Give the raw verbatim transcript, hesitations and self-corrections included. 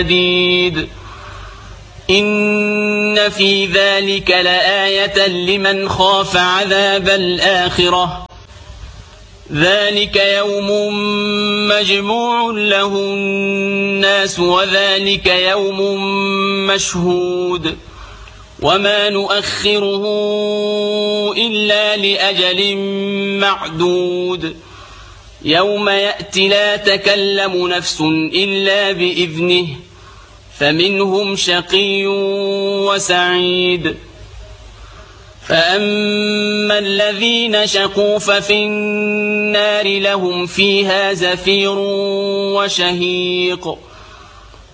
شديد إن في ذلك لآية لمن خاف عذاب الآخرة ذلك يوم مجموع له الناس وذلك يوم مشهود وما نؤخره إلا لأجل معدود يوم يأتي لا تكلم نفس إلا بإذنه فمنهم شقي وسعيد فأما الذين شقوا ففي النار لهم فيها زفير وشهيق